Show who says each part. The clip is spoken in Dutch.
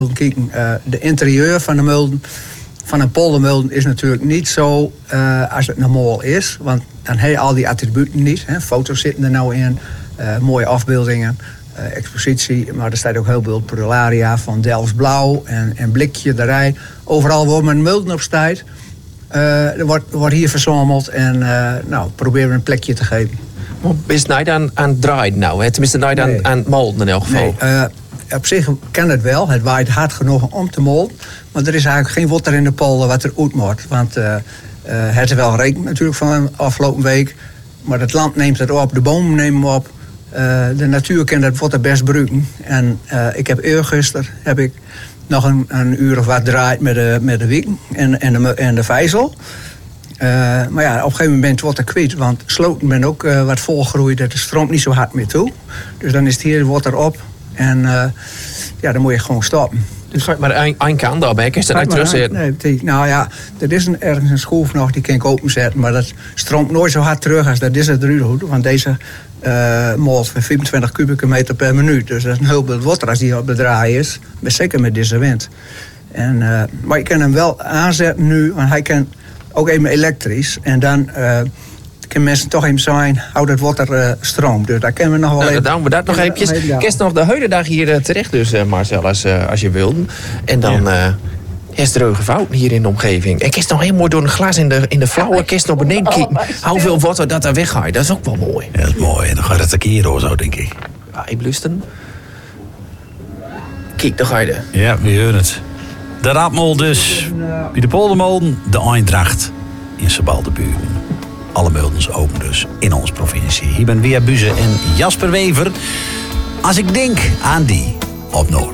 Speaker 1: kijken. De interieur van de mulden, van een poldermulden, is natuurlijk niet zo als het normaal is. Want dan heb je al die attributen niet. Hè. Foto's zitten er nou in, mooie afbeeldingen, expositie. Maar er staat ook heel veel prularia van Delfts Blauw en blikje erbij. Overal waar men mulden op staat, wordt hier verzameld en proberen we een plekje te geven.
Speaker 2: Maar is het aan het draaien nou? Hè? Tenminste, aan het molden in elk geval.
Speaker 1: Nee, op zich kan het wel. Het waait hard genoeg om te molden. Maar er is eigenlijk geen water in de polder wat er uit moet. Want het is wel gerekend natuurlijk van de afgelopen week. Maar het land neemt het op, de bomen nemen op. De natuur kan dat water best gebruiken. En ik heb eergisteren nog een uur of wat draaid met de wieken en de vijzel. Maar ja, op een gegeven moment wordt het kwijt. Want sloten ben ook wat volgroeid. Dat stroomt niet zo hard meer toe. Dus dan is het hier water op. En dan moet je gewoon stoppen.
Speaker 2: Dus maar één kant daarbij, kan je dat niet terugzetten?
Speaker 1: Nee, er is ergens een schroef nog, die kan ik openzetten. Maar dat stroomt nooit zo hard terug als dat is het Rudehoed. Want deze molt van 25 kubieke meter per minuut. Dus dat is een heel veel water als die op de draai is. Zeker met deze wind. Maar je kan hem wel aanzetten nu, want hij kan ook even elektrisch. En dan kunnen mensen toch even zijn hoe dat water stroomt. Dus daar kunnen we nog wel even.
Speaker 2: Dan we dat nog eventjes. Kerst nog de hele dag hier terecht dus, Marcel, als je wilt. En dan is er een fout hier in de omgeving. En kerst nog heel mooi door een glas in de flauwe kerst naar beneden kijken. Hoeveel water dat er weggaat. Dat is ook wel mooi.
Speaker 3: Ja, dat is mooi. En dan gaat het tekeer door zo, denk ik.
Speaker 2: Ja, ik blusten. Kijk, daar ga je er.
Speaker 3: Ja, we horen het. De Raadmol dus. Bij de Poldermolen, de Eindracht in Sebaldeburen. Alle meldens open dus in onze provincie. Hier ben Wia Buze en Jasper Wever. Als ik denk aan die op Noord.